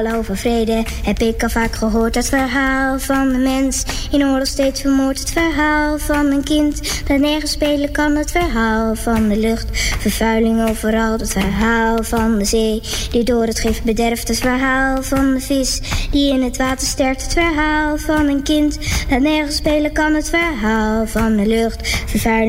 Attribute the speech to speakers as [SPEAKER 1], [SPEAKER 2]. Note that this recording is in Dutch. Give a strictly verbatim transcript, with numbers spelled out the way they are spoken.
[SPEAKER 1] Over vrede heb ik al vaak gehoord. Het verhaal van de mens in oorlog steeds vermoord. Het verhaal van een kind dat nergens spelen kan. Het verhaal van de lucht, vervuiling overal. Het verhaal van de zee die door het gif bederft. Het verhaal van de vis die in het water sterft. Het verhaal van een kind dat nergens spelen kan. Het verhaal van de lucht, vervuiling